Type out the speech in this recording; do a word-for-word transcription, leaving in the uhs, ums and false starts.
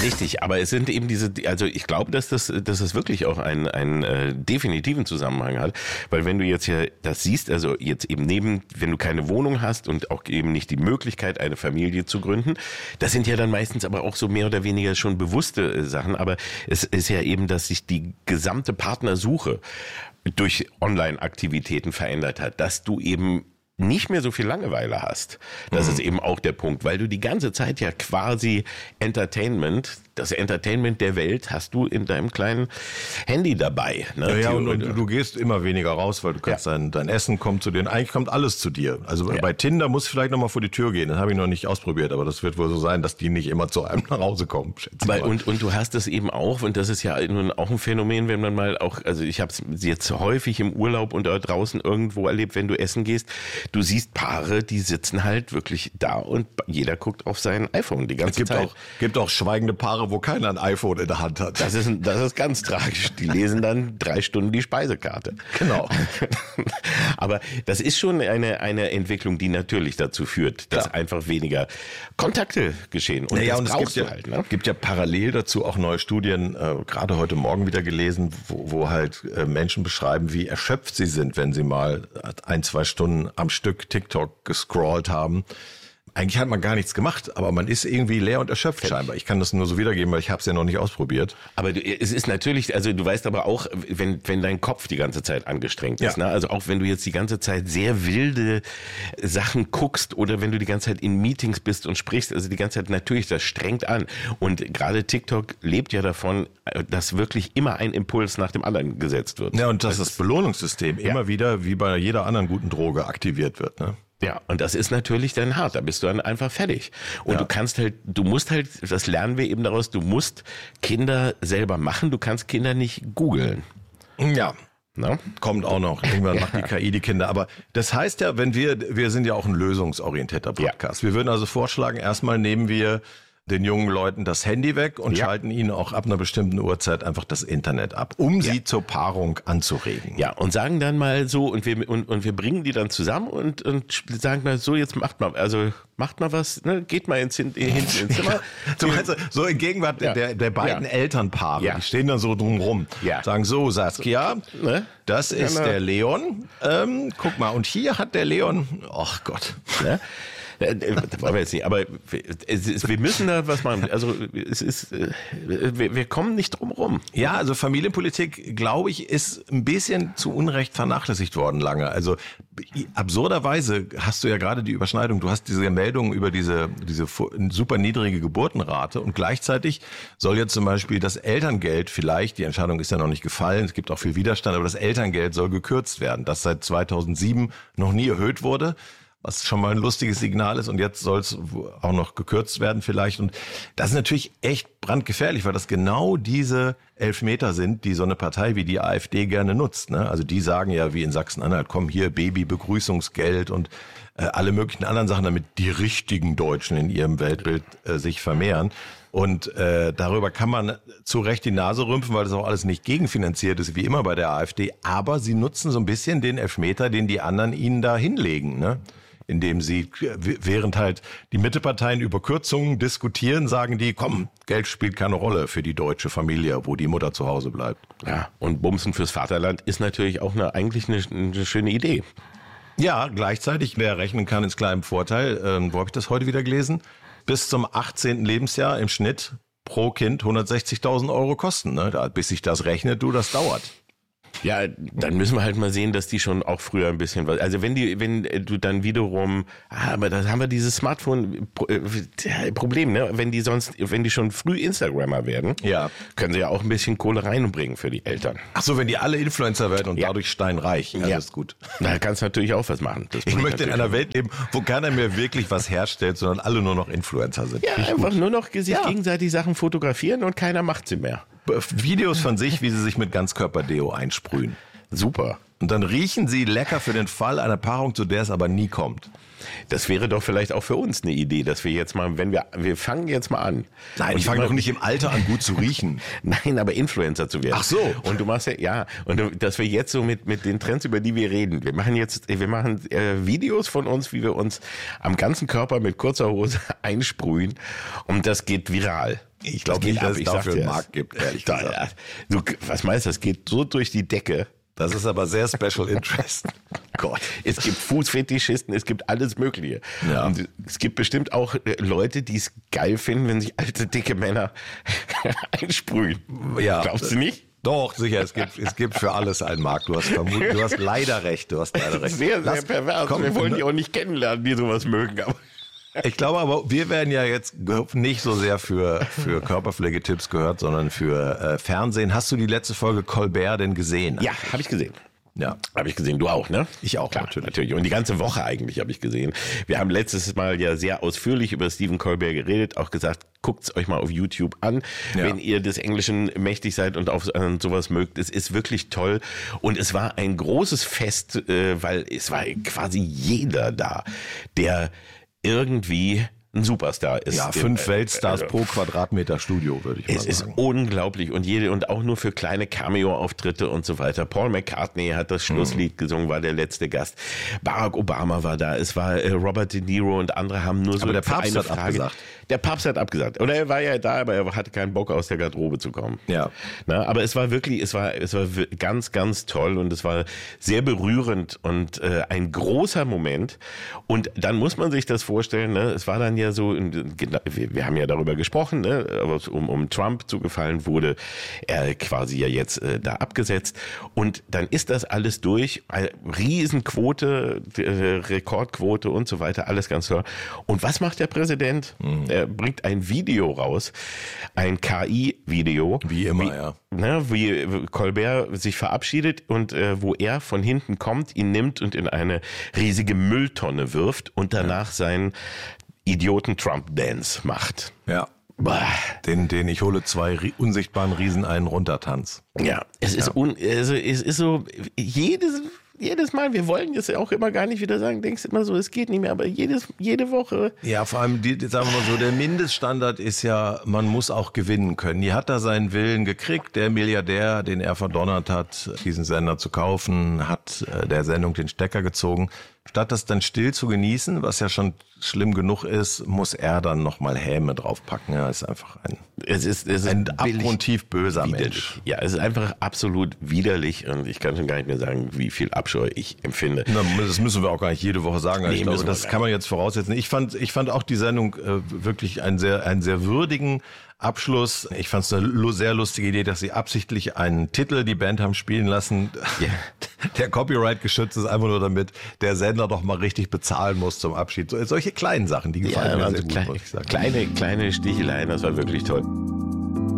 Richtig, aber es sind eben diese, also ich glaube, dass das, dass das wirklich auch einen, einen äh, definitiven Zusammenhang hat, weil wenn du jetzt ja das siehst, also jetzt eben neben, wenn du keine Wohnung hast und auch eben nicht die Möglichkeit, eine Familie zu gründen, das sind ja dann meistens aber auch so mehr oder weniger schon bewusste äh, Sachen, aber es ist ja eben, dass sich die gesamte Partnersuche durch Online-Aktivitäten verändert hat, dass du eben nicht mehr so viel Langeweile hast. Das mhm. ist eben auch der Punkt, weil du die ganze Zeit ja quasi Entertainment, das Entertainment der Welt hast du in deinem kleinen Handy dabei. Ne? Ja, ja, und, und du gehst immer weniger raus, weil du kannst ja. dein, dein Essen kommt zu dir. Eigentlich kommt alles zu dir. Also ja. bei Tinder muss vielleicht nochmal vor die Tür gehen. Das habe ich noch nicht ausprobiert, aber das wird wohl so sein, dass die nicht immer zu einem nach Hause kommen. Aber und, und du hast es eben auch, und das ist ja nun auch ein Phänomen, wenn man mal auch, also ich habe es jetzt häufig im Urlaub und da draußen irgendwo erlebt, wenn du essen gehst, du siehst Paare, die sitzen halt wirklich da und jeder guckt auf sein iPhone die ganze es gibt Zeit. Auch, gibt auch schweigende Paare, wo keiner ein iPhone in der Hand hat. Das ist, das ist ganz tragisch. Die lesen dann drei Stunden die Speisekarte. Genau. Aber das ist schon eine, eine Entwicklung, die natürlich dazu führt, dass ja. einfach weniger Kontakte geschehen. Und naja, das und brauchst es gibt du ja, halt. Ne? gibt ja parallel dazu auch neue Studien, äh, gerade heute Morgen wieder gelesen, wo, wo halt äh, Menschen beschreiben, wie erschöpft sie sind, wenn sie mal ein, zwei Stunden am Stück TikTok gescrollt haben. Eigentlich hat man gar nichts gemacht, aber man ist irgendwie leer und erschöpft scheinbar. Ich kann das nur so wiedergeben, weil ich habe es ja noch nicht ausprobiert. Aber du, es ist natürlich, also du weißt aber auch, wenn wenn dein Kopf die ganze Zeit angestrengt ist, ja. ne? Also auch wenn du jetzt die ganze Zeit sehr wilde Sachen guckst oder wenn du die ganze Zeit in Meetings bist und sprichst, also die ganze Zeit natürlich, das strengt an. Und gerade TikTok lebt ja davon, dass wirklich immer ein Impuls nach dem anderen gesetzt wird. Ja, und dass das, das Belohnungssystem ja. immer wieder, wie bei jeder anderen guten Droge, aktiviert wird, ne? Ja, und das ist natürlich dann hart, da bist du dann einfach fertig. Und ja. du kannst halt, du musst halt, das lernen wir eben daraus, du musst Kinder selber machen, du kannst Kinder nicht googeln. Ja. No? Kommt auch noch. Irgendwann ja. macht die K I die Kinder. Aber das heißt ja, wenn wir, wir sind ja auch ein lösungsorientierter Podcast. Ja. Wir würden also vorschlagen, erstmal nehmen wir den jungen Leuten das Handy weg und ja. schalten ihnen auch ab einer bestimmten Uhrzeit einfach das Internet ab, um ja. sie zur Paarung anzuregen. Ja, und sagen dann mal so, und wir und, und wir bringen die dann zusammen und, und sagen mal so, jetzt macht mal, also macht mal was, ne, geht mal ins, ins, ins Zimmer. Ja. Du meinst, so in Gegenwart ja. der, der beiden ja. Elternpaare, ja. die stehen dann so drumrum, ja. sagen so, Saskia, ne? das ist ja, der Leon, ähm, guck mal, und hier hat der Leon, ach Gott, ne? Das wollen wir jetzt nicht, aber es ist, wir müssen da was machen. Also es ist, wir, wir kommen nicht drum rum. Ja, also Familienpolitik, glaube ich, ist ein bisschen zu Unrecht vernachlässigt worden lange. Also absurderweise hast du ja gerade die Überschneidung. Du hast diese Meldung über diese diese super niedrige Geburtenrate und gleichzeitig soll jetzt zum Beispiel das Elterngeld vielleicht, die Entscheidung ist ja noch nicht gefallen, es gibt auch viel Widerstand, aber das Elterngeld soll gekürzt werden, das seit zweitausendsieben noch nie erhöht wurde. Was schon mal ein lustiges Signal ist und jetzt soll es auch noch gekürzt werden vielleicht. Und das ist natürlich echt brandgefährlich, weil das genau diese Elfmeter sind, die so eine Partei wie die AfD gerne nutzt. Ne? Also die sagen ja wie in Sachsen-Anhalt, komm hier Baby-Begrüßungsgeld und äh, alle möglichen anderen Sachen, damit die richtigen Deutschen in ihrem Weltbild äh, sich vermehren. Und äh, darüber kann man zu Recht die Nase rümpfen, weil das auch alles nicht gegenfinanziert ist, wie immer bei der AfD. Aber sie nutzen so ein bisschen den Elfmeter, den die anderen ihnen da hinlegen, ne? Indem sie, während halt die Mitteparteien über Kürzungen diskutieren, sagen die, komm, Geld spielt keine Rolle für die deutsche Familie, wo die Mutter zu Hause bleibt. Ja, und Bumsen fürs Vaterland ist natürlich auch eine, eigentlich eine, eine schöne Idee. Ja, gleichzeitig, wer rechnen kann, ist klar im Vorteil. Ähm, wo habe ich das heute wieder gelesen? Bis zum achtzehnten Lebensjahr im Schnitt pro Kind hundertsechzigtausend Euro kosten. Ne? Da, bis sich das rechnet, du, das dauert. Ja, dann müssen wir halt mal sehen, dass die schon auch früher ein bisschen was, also wenn die, wenn du dann wiederum, ah, aber da haben wir dieses Smartphone-Problem, ne? Wenn die sonst, wenn die schon früh Instagrammer werden, ja. können sie ja auch ein bisschen Kohle reinbringen für die Eltern. Ach so, wenn die alle Influencer werden und ja. dadurch steinreich, ja, ja. das ist gut. Da kannst du natürlich auch was machen. Das ich möchte in einer Welt leben, wo keiner mehr wirklich was herstellt, sondern alle nur noch Influencer sind. Ja, Richtig einfach gut. nur noch sich ja. gegenseitig Sachen fotografieren und keiner macht sie mehr. Videos von sich, wie sie sich mit Ganzkörper-Deo einsprühen. Super. Und dann riechen sie lecker für den Fall einer Paarung, zu der es aber nie kommt. Das wäre doch vielleicht auch für uns eine Idee, dass wir jetzt mal, wenn wir, wir fangen jetzt mal an. Nein, ich fange doch nicht im Alter an, gut zu riechen. Nein, aber Influencer zu werden. Ach so. Und du machst ja, ja, und du, dass wir jetzt so mit, mit den Trends, über die wir reden, wir machen jetzt, wir machen äh, Videos von uns, wie wir uns am ganzen Körper mit kurzer Hose einsprühen und das geht viral. Ich glaube nicht, dass es dafür einen Markt gibt, ehrlich da, gesagt. Ja. Du, was meinst du, das geht so durch die Decke. Das ist aber sehr Special Interest. Gott. Es gibt Fußfetischisten, es gibt alles Mögliche. Ja. Und es gibt bestimmt auch Leute, die es geil finden, wenn sich alte, dicke Männer einsprühen. Ja. Glaubst du nicht? Doch, sicher, es gibt, es gibt für alles einen Markt. Du hast vermutlich, du hast leider recht, du hast leider recht. Sehr, sehr Lass, pervers. Komm, wir wollen die auch nicht kennenlernen, die sowas mögen. Aber ich glaube aber, wir werden ja jetzt nicht so sehr für, für Körperpflegetipps gehört, sondern für äh, Fernsehen. Hast du die letzte Folge Colbert denn gesehen? Ja, habe ich gesehen. Ja. Habe ich gesehen. Du auch, ne? Ich auch, Klar, natürlich. natürlich. Und die ganze Woche eigentlich habe ich gesehen. Wir haben letztes Mal ja sehr ausführlich über Stephen Colbert geredet, auch gesagt, guckt's euch mal auf YouTube an, ja. wenn ihr des Englischen mächtig seid und auf äh, sowas mögt. Es ist wirklich toll. Und es war ein großes Fest, äh, weil es war quasi jeder da, der irgendwie ein Superstar ist. Ja, fünf Im, äh, Weltstars also, pro Quadratmeter Studio, würde ich mal es sagen. Es ist unglaublich und jede und auch nur für kleine Cameo-Auftritte und so weiter. Paul McCartney hat das Schlusslied mhm. gesungen, war der letzte Gast. Barack Obama war da. Es war äh, Robert De Niro und andere haben nur so aber der Papst eine hat Frage. Abgesagt. Der Papst hat abgesagt. Oder er war ja da, aber er hatte keinen Bock, aus der Garderobe zu kommen. Ja. Na, aber es war wirklich, es war, es war ganz, ganz toll und es war sehr berührend und äh, ein großer Moment. Und dann muss man sich das vorstellen, ne? Es war dann ja so, wir, wir haben ja darüber gesprochen, ne? um, um Trump zugefallen wurde er quasi ja jetzt äh, da abgesetzt. Und dann ist das alles durch, eine Riesenquote, äh, Rekordquote und so weiter, alles ganz toll. Und was macht der Präsident? Mhm. Er bringt ein Video raus, ein K I-Video. Wie immer, wie, ja. Ne, wie Colbert sich verabschiedet und äh, wo er von hinten kommt, ihn nimmt und in eine riesige Mülltonne wirft und danach ja. seinen Idioten-Trump-Dance macht. Ja. Den, den ich hole zwei unsichtbaren Riesen einen runtertanz. Ja, es ist, ja. Un, also es ist so, jedes... Jedes Mal, wir wollen jetzt auch immer gar nicht wieder sagen, denkst immer so, es geht nicht mehr, aber jedes, jede Woche. Ja, vor allem, die, sagen wir mal so, der Mindeststandard ist ja, man muss auch gewinnen können. Hier hat er seinen Willen gekriegt, der Milliardär, den er verdonnert hat, diesen Sender zu kaufen, hat der Sendung den Stecker gezogen. Statt das dann still zu genießen, was ja schon schlimm genug ist, muss er dann nochmal Häme draufpacken. Ja, ist einfach ein, es ist, es ist ein abgrundtief böser widerlich. Mensch. Ja, es ist einfach absolut widerlich und ich kann schon gar nicht mehr sagen, wie viel Abscheu ich empfinde. Na, das müssen wir auch gar nicht jede Woche sagen. Nee, ich glaube, das kann man jetzt voraussetzen. Ich fand, ich fand auch die Sendung äh, wirklich einen sehr, einen sehr würdigen Abschluss. Ich fand es eine sehr lustige Idee, dass sie absichtlich einen Titel die Band haben spielen lassen, yeah. der Copyright geschützt ist, einfach nur damit der Sender doch mal richtig bezahlen muss zum Abschied. So, solche kleinen Sachen, die gefallen ja, mir sehr gut, klein, muss ich sagen. Kleine, kleine Sticheleien, das war wirklich toll.